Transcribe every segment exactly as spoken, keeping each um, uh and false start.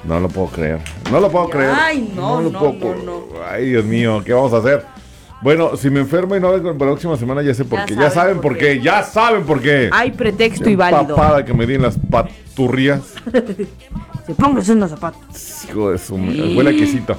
No lo puedo creer. No lo puedo Ay, creer. Ay, no, no, no, no, puedo... no, no. Ay, Dios mío, ¿qué vamos a hacer? Bueno, si me enfermo y no vengo la próxima semana, ya sé por Ya qué. saben Ya saben por por qué. qué. Ya saben por qué. Hay pretexto Qué y válido. papada que me di en las paturrias. Se póngase unos zapatos. Hijo de su... Huele a quesito.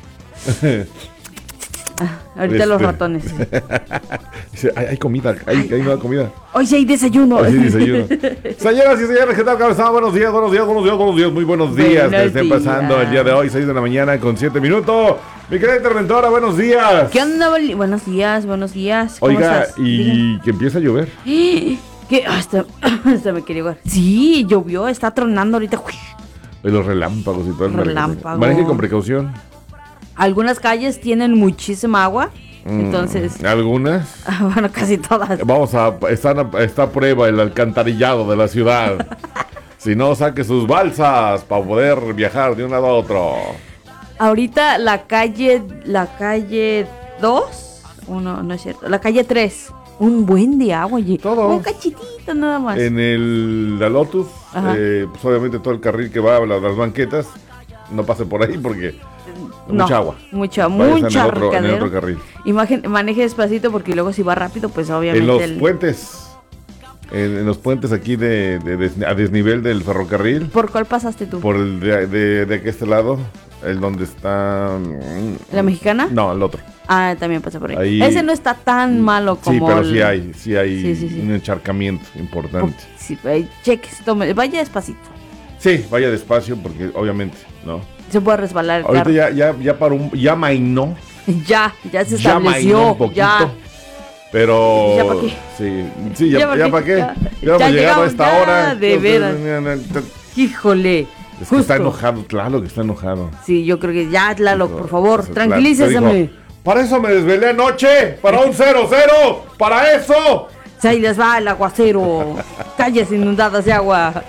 Ah, ahorita Este. los ratones. Dice, hay, hay comida, hay, hay nueva comida. Hoy sí hay desayuno. Así desayuno. Señoras y señores, ¿qué tal? ¿Cómo están? Buenos días, buenos días, buenos días, buenos días. Muy buenos días. Buenos Que esté empezando días. el día de hoy, seis de la mañana con siete minutos. Mi querida interventora, buenos días. ¿Qué onda, Boli? Buenos días, buenos días. ¿Cómo Oiga, estás? y Dígame. que empieza a llover. ¿Qué? Hasta, hasta me quería jugar. Sí, llovió, está tronando ahorita. Y los relámpagos y todo el Relámpagos. Maneje con precaución. Algunas calles tienen muchísima agua. Entonces, Mm, algunas. bueno, casi todas. Vamos a. Está, está a prueba el alcantarillado de la ciudad. Si no, saque sus balsas para poder viajar de un lado a otro. Ahorita la calle, la calle dos, uno, no es cierto, la calle tres, un buen de agua, oye. Todo. Un cachitito nada más. En el la Lotus, Ajá. eh, pues obviamente todo el carril que va a las, las banquetas, no pase por ahí porque No, mucha agua. Mucha, Váyase en mucha el otro, en el recadero. otro carril. Imagen, maneje despacito porque luego si va rápido, pues obviamente En los el- puentes, en, en los puentes aquí de, de- de- a desnivel del ferrocarril, ¿Por cuál pasaste tú? por el de, de, de este lado, el donde está... mm, ¿La mexicana? No, el otro. Ah, también pasa por ahí. Ahí- Ese no está tan malo Sí, como pero el- sí hay, sí hay Sí, sí, sí. un encharcamiento importante. Sí, ahí, cheques, tome, vaya despacito. Sí, vaya despacio porque obviamente, ¿no? Se puede resbalar el Ahorita carro. ya, ya, ya paró, un- ya mainó. Ya, ya se Ya mainó estableció. un poquito. Ya. Pero. ¿Ya pa' qué? Sí, sí, ya, ¿Ya pa' ya qué? para qué. Ya- Ya hemos ya llegado a llegamos, esta ya, hora. de veras. Es Híjole. que justo. está enojado, claro que está enojado. Sí, yo creo que ya, Lalo, Dijo, por favor, pues, tranquilícese. claro, dijo, para eso me desvelé anoche, para un cero cero, para eso. Ahí les va el aguacero. Calles inundadas de agua.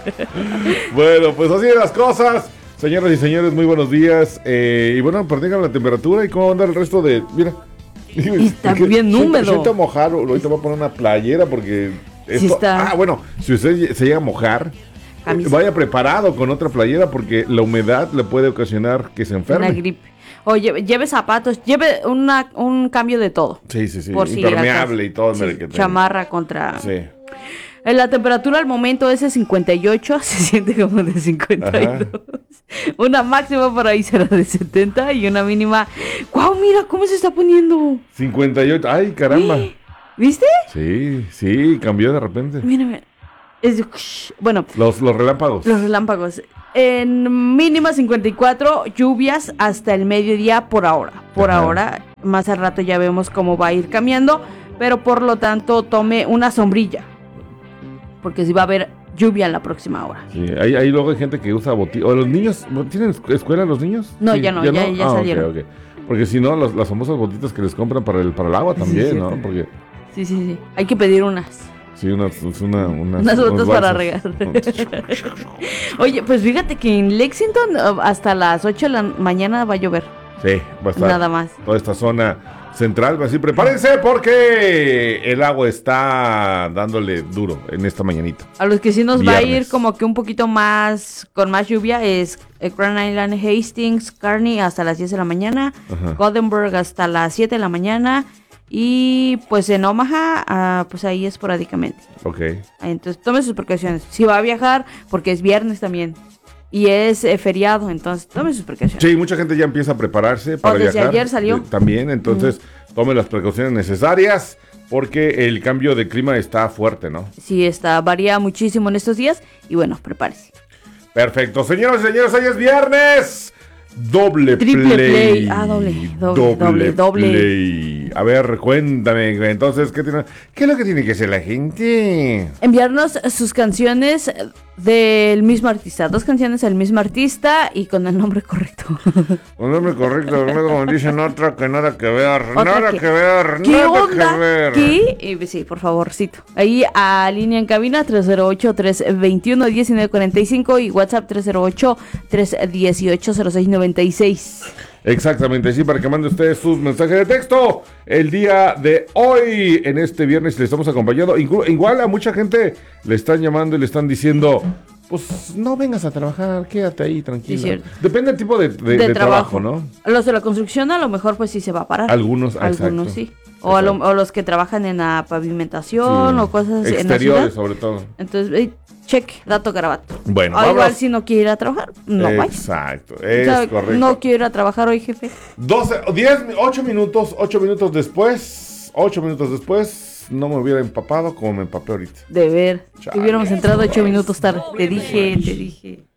Bueno, pues así de las cosas. Señoras y señores, muy buenos días. Eh, y bueno, pues digan la temperatura y cómo anda el resto de. Mira. Y está Es que bien siento- húmedo. Siento mojar, ahorita voy a poner una playera porque. Sí está. Ah, bueno, si usted se llega a mojar, Camisa. eh, vaya preparado con otra playera porque la humedad le puede ocasionar que se enferme. Una gripe. O lleve, lleve zapatos, lleve una, un cambio de todo. Sí, sí, sí. Por si Impermeable llega a- y todo. sí, mire, que tenga. chamarra contra. Sí. Eh, La temperatura al momento es de cincuenta y ocho, se siente como de cincuenta y dos. Una máxima por ahí será de setenta y una mínima. ¡Guau! Mira cómo se está poniendo. cincuenta y ocho. Ay, caramba. ¿Viste? Sí, sí, cambió de repente. Mira, mira. Es de- bueno, Los, los relámpagos. los relámpagos. En mínima cincuenta y cuatro, lluvias hasta el mediodía por ahora. Por Ajá. ahora, más al rato ya vemos cómo va a ir cambiando, pero por lo tanto tome una sombrilla. Porque si va a haber lluvia en la próxima hora. Sí, ahí, ahí luego hay gente que usa botillas. ¿O los niños? ¿Tienen escu- escuela los niños? No, Sí, ya no, ya- ya Ah, ok, salieron. ok. Porque si no, los- las famosas botitas que les compran para el, para el agua también, Sí, ¿no? cierto. Porque Sí, sí, sí. Hay que pedir unas. sí, unas, una, unas, Unas unos botas para balsas. regar. Oye, pues fíjate que en Lexington uh, hasta las ocho de la mañana va a llover. Sí, va a estar Nada más. toda esta zona central va a decir, prepárense porque el agua está dándole duro en esta mañanita. A los que sí nos va a ir Viernes. como que un poquito más, con más lluvia, es eh, Grand Island, Hastings, Kearney hasta las diez de la mañana, Ajá. Gothenburg hasta las siete de la mañana y pues en Omaha, ah, pues ahí esporádicamente. Ok. Entonces tome sus precauciones. Si va a viajar, porque es viernes también y es eh, feriado, entonces tome sus precauciones. Sí, mucha gente ya empieza a prepararse para desde viajar. ayer salió. Eh, También, entonces, tome las precauciones necesarias porque el cambio de clima está fuerte, ¿no? Sí, está, varía muchísimo en estos días y bueno, prepárese. Perfecto. Señoras y señores, hoy es viernes. Doble Triple play. play. Ah, doble, doble, doble, doble. play. A ver, cuéntame, entonces, ¿qué, tiene, ¿qué es lo que tiene que hacer la gente? Enviarnos sus canciones del mismo artista, dos canciones del mismo artista y con el nombre correcto. Un nombre correcto, no como dicen otra que nada que ver, Otra nada que- que, ver, ¿Qué nada onda? que ver. ¿Qué? Eh, sí, por favorcito. Ahí a línea en cabina tres cero ocho, tres dos uno, uno nueve cuatro cinco y WhatsApp tres cero ocho, tres uno ocho, cero seis nueve seis. Exactamente, sí, para que mande ustedes sus mensajes de texto el día de hoy, en este viernes le estamos acompañando. Inclu- igual a mucha gente le están llamando y le están diciendo, pues no vengas a trabajar, quédate ahí tranquilo. Sí, cierto. Depende del tipo de, de, de de trabajo. trabajo, ¿no? Los de la construcción a lo mejor pues sí se va a parar. Algunos, Algunos exacto. sí. O, a lo- o los que trabajan en la pavimentación Sí. o cosas así. En la Exteriores, ciudad. sobre todo. Entonces, eh, check, dato garabato. Bueno, O vámonos. igual si no quiere ir a trabajar, no vaya. Exacto, O es sea, correcto. no quiero ir a trabajar hoy, jefe. doce, diez, ocho minutos, ocho minutos después, ocho minutos después, no me hubiera empapado como me empapé ahorita. De ver. Chale. Que hubiéramos entrado ocho minutos tarde. Te dije, te dije.